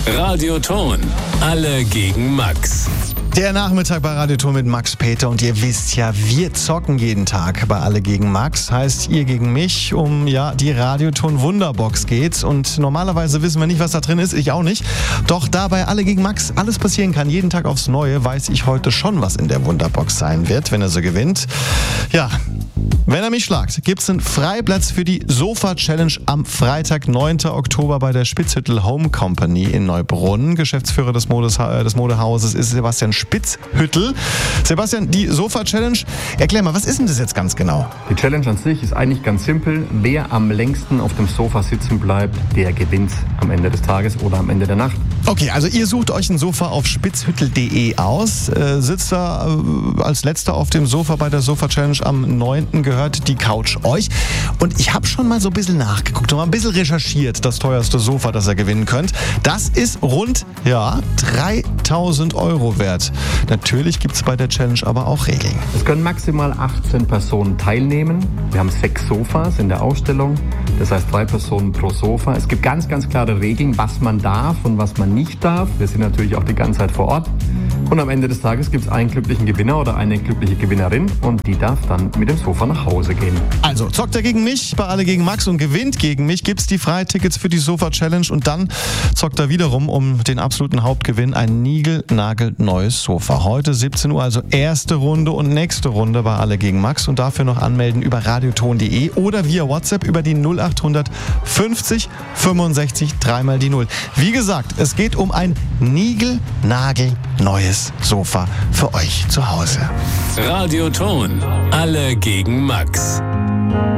Radioton. Alle gegen Max. Der Nachmittag bei Radioton mit Max Peter und ihr wisst ja, wir zocken jeden Tag bei Alle gegen Max. Heißt, ihr gegen mich, um die Radioton Wunderbox geht's. Und normalerweise wissen wir nicht, was da drin ist, ich auch nicht. Doch da bei Alle gegen Max alles passieren kann, jeden Tag aufs Neue, weiß ich heute schon, was in der Wunderbox sein wird, wenn er so gewinnt. Ja, wenn er mich schlagt, gibt's einen Freiplatz für die Sofa-Challenge am Freitag, 9. Oktober bei der Spitzhüttel Home Company in Neubrunn. Geschäftsführer des Modehauses ist Sebastian Spitzhüttel. Sebastian, die Sofa-Challenge, erklär mal, was ist denn das jetzt ganz genau? Die Challenge an sich ist eigentlich ganz simpel. Wer am längsten auf dem Sofa sitzen bleibt, der gewinnt am Ende des Tages oder am Ende der Nacht. Okay, also ihr sucht euch ein Sofa auf spitzhüttel.de aus, sitzt da als letzter auf dem Sofa bei der Sofa-Challenge am 9. gehört die Couch euch. Und ich habe schon mal so ein bisschen nachgeguckt und mal ein bisschen recherchiert, das teuerste Sofa, das ihr gewinnen könnt. Das ist rund 3.000 Euro wert. Natürlich gibt es bei der Challenge aber auch Regeln. Es können maximal 18 Personen teilnehmen. Wir haben 6 Sofas in der Ausstellung. Das heißt 3 Personen pro Sofa. Es gibt ganz, ganz klare Regeln, was man darf und was man nicht darf. Wir sind natürlich auch die ganze Zeit vor Ort. Und am Ende des Tages gibt es einen glücklichen Gewinner oder eine glückliche Gewinnerin und die darf dann mit dem Sofa nach Hause gehen. Also zockt er gegen mich bei Alle gegen Max und gewinnt gegen mich, gibt's die Freitickets für die Sofa-Challenge und dann zockt er wiederum um den absoluten Hauptgewinn ein niegelnagelneues Sofa. Heute 17 Uhr, also erste Runde und nächste Runde bei Alle gegen Max und dafür noch anmelden über radioton.de oder via WhatsApp über die 0800 50 65 3 die 0. Wie gesagt, es geht um ein niegelnagelneues Sofa für euch zu Hause. Radioton. Alle gegen Max.